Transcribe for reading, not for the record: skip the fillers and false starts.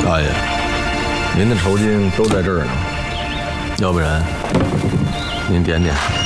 大爷，您的酬金都在这儿呢，要不然您点点。